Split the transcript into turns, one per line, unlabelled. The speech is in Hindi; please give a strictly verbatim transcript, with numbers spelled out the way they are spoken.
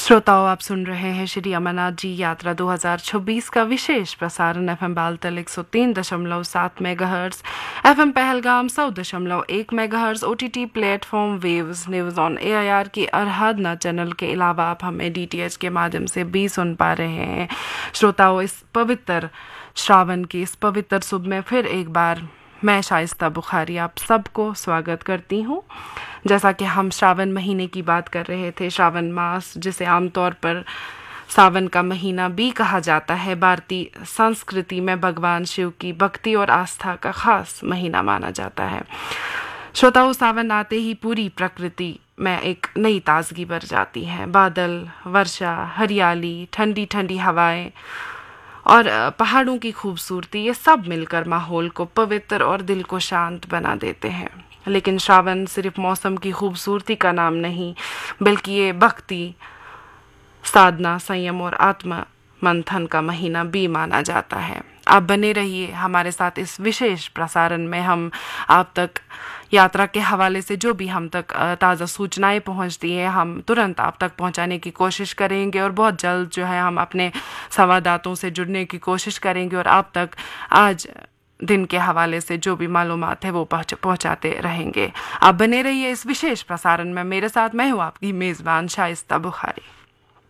श्रोताओं, आप सुन रहे हैं श्री अमरनाथ जी यात्रा दो हज़ार छब्बीस का विशेष प्रसारण एफएम बालतल एक सौ तीन दशमलव सात मेगाहर्ट्ज, एफएम पहलगाम सौ दशमलव एक megahertz, OTT platform waves news on AIR की आराधना चैनल के अलावा आप हमें डीटीएच के माध्यम से भी सुन पा रहे हैं। श्रोताओं, इस पवित्र श्रावण की इस पवित्र सुबह में फिर एक बार मैं शाइस्ता बुखारी आप सबको स्वागत करती हूँ। जैसा कि हम श्रावण महीने की बात कर रहे थे, श्रावण मास जिसे आमतौर पर सावन का महीना भी कहा जाता है, भारतीय संस्कृति में भगवान शिव की भक्ति और आस्था का खास महीना माना जाता है। श्रोताओं, सावन आते ही पूरी प्रकृति में एक नई ताजगी भर जाती है। बादल, वर्षा, हरियाली, ठंडी ठंडी हवाएं और पहाड़ों की खूबसूरती, ये सब मिलकर माहौल को पवित्र और दिल को शांत बना देते हैं। लेकिन श्रावण सिर्फ मौसम की खूबसूरती का नाम नहीं, बल्कि ये भक्ति, साधना, संयम और आत्म मंथन का महीना भी माना जाता है। आप बने रहिए हमारे साथ इस विशेष प्रसारण में। हम आप तक यात्रा के हवाले से जो भी हम तक ताज़ा सूचनाएं पहुंचती हैं, हम तुरंत आप तक पहुंचाने की कोशिश करेंगे और बहुत जल्द जो है हम अपने संवाददाताओं से जुड़ने की कोशिश करेंगे और आप तक आज दिन के हवाले से जो भी मालूमात है वो पहुंचाते रहेंगे। आप बने रहिए इस विशेष प्रसारण में। मेरे साथ मैं हूँ आपकी मेज़बान शाइस्ता बुखारी।